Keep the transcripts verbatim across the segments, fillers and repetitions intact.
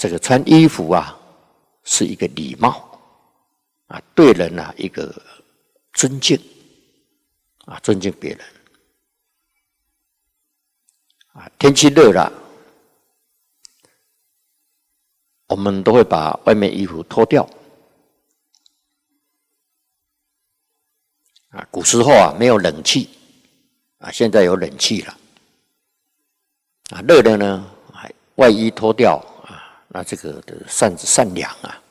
这个穿衣服啊是一个礼貌啊，对人啊一个尊敬啊，尊敬别人啊。天气热了，我们都会把外面衣服脱掉啊。古时候啊没有冷气啊，现在有冷气了啊。热的呢，外衣脱掉啊，那这个的扇子扇凉啊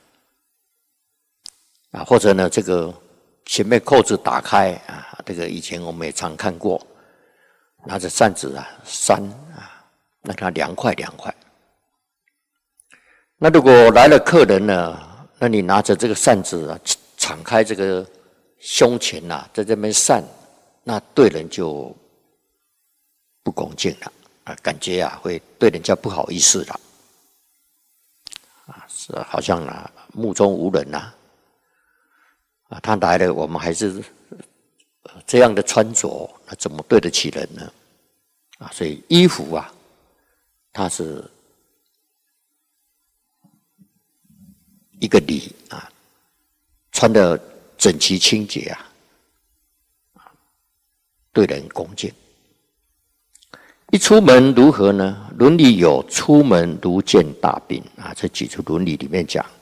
啊，或者呢这个前面扣子打开啊，这个以前我们也常看过，拿着扇子啊扇啊，让它凉快凉快。那如果来了客人呢，那你拿着这个扇子啊，敞开这个胸前啊，在这边扇，那对人就不恭敬了啊，感觉啊会对人家不好意思了啊，是好像啊目中无人呐啊，他来了，我们还是这样的穿着，那怎么对得起人呢？啊，所以衣服啊，它是一个礼啊，穿得整齐清洁啊，对人恭敬。一出门如何呢？伦理有出门如见大宾啊，这几处伦理里面讲，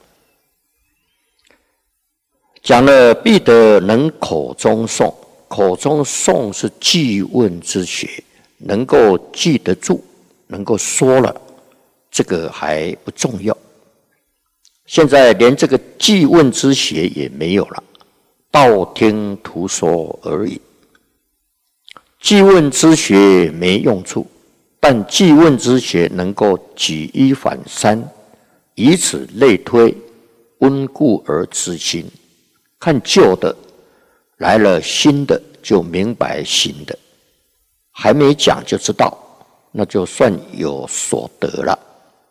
讲了必得能口中诵，口中诵是记问之学，能够记得住，能够说了，这个还不重要。现在连这个记问之学也没有了，道听途说而已。记问之学没用处，但记问之学能够举一反三，以此类推，温故而知新。看旧的来了新的，就明白新的，还没讲就知道，那就算有所得了。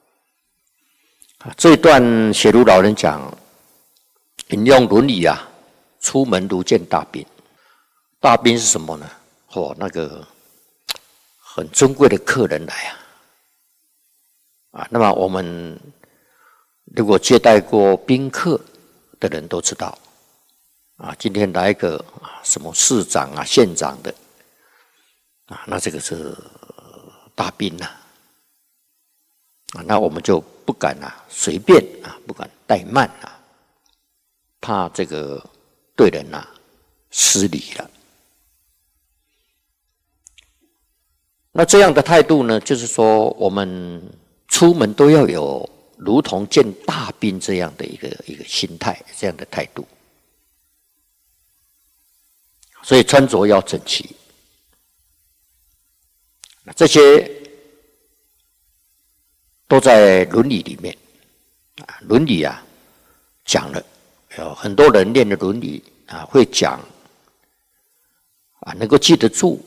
这一段写如老人讲，引用伦理啊，出门如见大宾。大宾是什么呢？哦，那个很尊贵的客人来啊，啊，那么我们如果接待过宾客的人都知道，啊，今天来一个啊什么市长啊、县长的，啊，那这个是大宾呐，啊，那我们就不敢啊随便啊，不敢怠慢啊，怕这个对人啊失礼了。那这样的态度呢，就是说我们出门都要有如同见大宾这样的一个一个心态，这样的态度。所以穿着要整齐，这些都在伦理里面。伦理啊，讲了，有很多人练的伦理啊，会讲啊，能够记得住。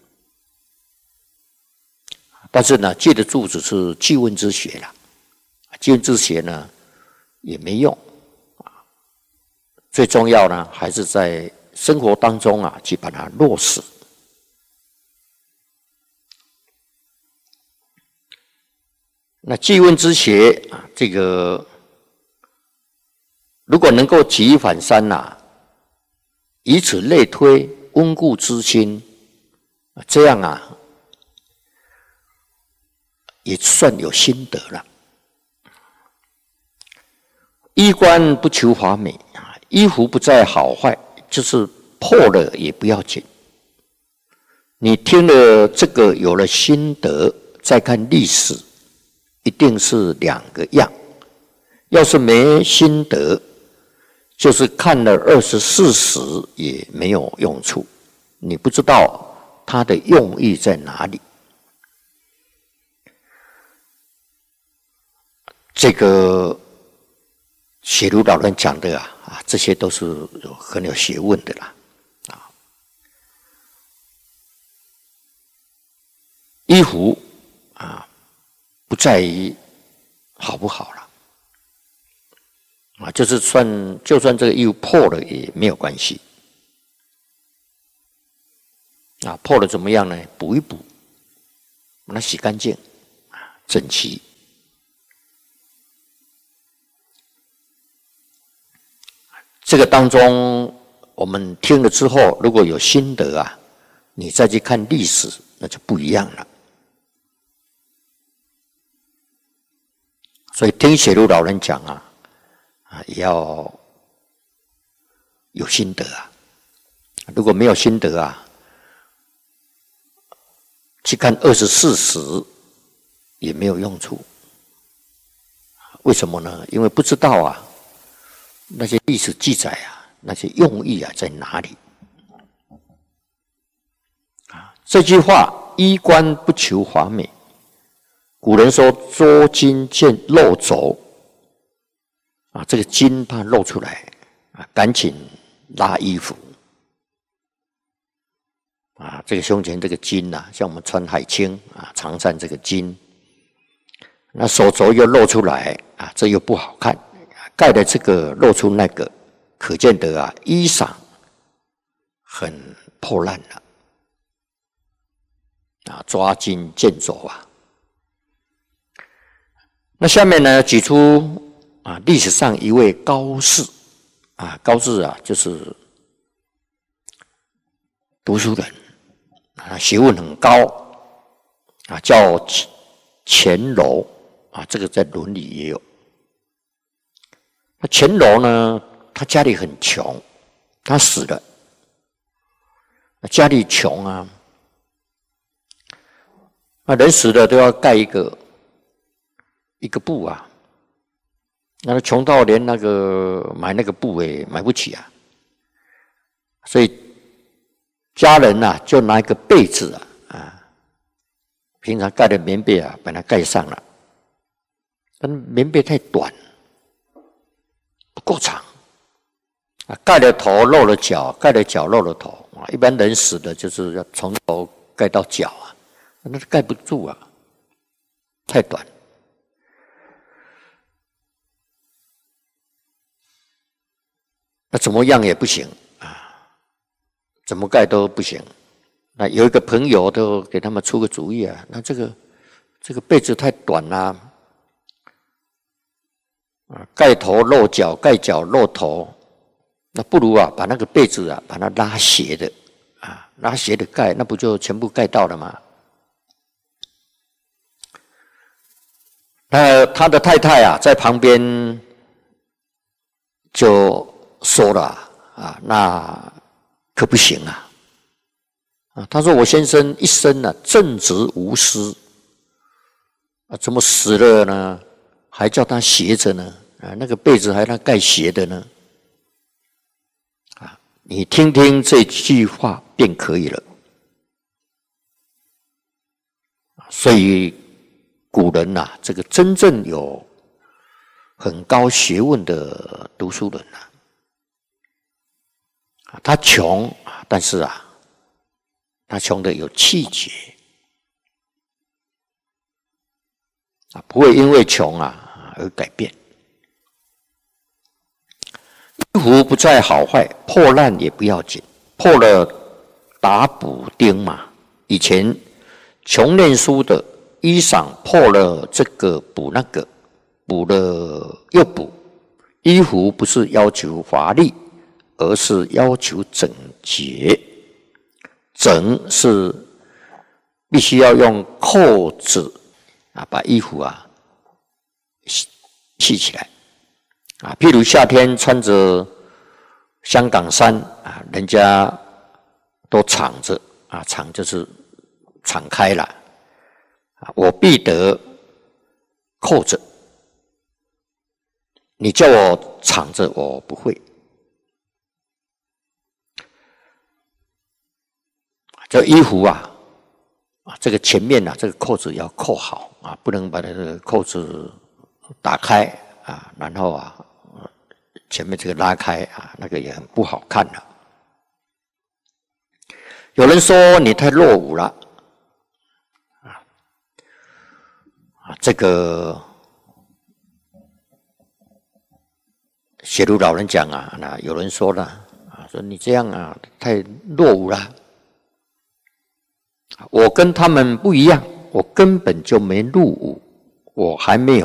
但是呢，记得住只是记问之学了，记问之学呢也没用啊。最重要呢，还是在生活当中啊，去把它落实。那记问之学啊，这个如果能够举一反三呐、啊，以此类推，温故知新，这样啊。也算有心得了。衣冠不求华美啊，衣服不在好坏，就是破了也不要紧。你听了这个有了心得，再看历史，一定是两个样。要是没心得，就是看了二十四史也没有用处，你不知道它的用意在哪里。这个写如老人讲的啊，啊，这些都是有很有学问的啦，啊，衣服啊，不在于好不好了，啊，就是算就算这个衣服破了也没有关系，啊，破了怎么样呢？补一补，把它洗干净，啊，整齐。 这个当中，我们听了之后，如果有心得啊，你再去看历史，那就不一样了。所以听写如老人讲啊，啊，也要有心得啊。如果没有心得啊，去看二十四史也没有用处。为什么呢？因为不知道啊，那些历史记载啊，那些用意啊在哪里？啊，这句话“衣冠不求华美”，古人说“捉襟见漏肘”，啊，这个襟怕露出来啊，赶紧拉衣服。啊，这个胸前这个襟呐、啊，像我们穿海青啊、长衫这个襟，那手肘又露出来啊，这又不好看，盖的这个露出那个，可见得啊，衣裳很破烂了啊，抓襟见肘啊。那下面呢，举出啊历史上一位高士啊，高士啊，就是读书人。啊，学问很高啊，叫钱楼啊，这个在《论语》也有。那钱楼呢，他家里很穷，他死了，家里穷啊，那人死了都要盖一个一个布啊，那他穷到连那个买那个布也买不起啊，所以家人呐、啊，就拿一个被子啊，啊，平常盖的棉被啊，把它盖上了。但棉被太短，不够长啊，盖了头露了脚，盖了脚露了头啊。一般人死的就是要从头盖到脚啊，那盖不住啊，太短。那怎么样也不行。怎么盖都不行，那有一个朋友都给他们出个主意啊，那这个这个被子太短啦、啊，啊，盖头露脚，盖脚露头，那不如啊把那个被子啊把它拉斜的啊，拉斜的盖，那不就全部盖到了吗？那他的太太啊在旁边就说了啊，那可不行啊！啊，他说我先生一生啊正直无私啊，怎么死了呢？还叫他斜着呢？啊，那个被子还让他盖斜的呢？啊，你听听这句话便可以了。所以古人呐、啊，这个真正有很高学问的读书人呐、啊。他穷，但是啊，他穷的有气节啊，不会因为穷啊而改变。衣服不在好坏，破烂也不要紧，破了打补丁嘛。以前穷念书的，衣裳破了这个补那个，补了又补。衣服不是要求华丽，而是要求整洁，整是必须要用扣子啊把衣服啊系起来啊。譬如夏天穿着香港衫啊，人家都敞着啊，敞就是敞开了啊，我必得扣着，你叫我敞着，我不会。这衣服啊，啊，这个前面啊，这个扣子要扣好啊，不能把这个扣子打开啊，然后啊，前面这个拉开啊，那个也很不好看了。有人说你太落伍了，啊啊，这个写如老人讲啊，那有人说了啊，说你这样啊太落伍了。我跟他们不一样，我根本就没入伍，我还没有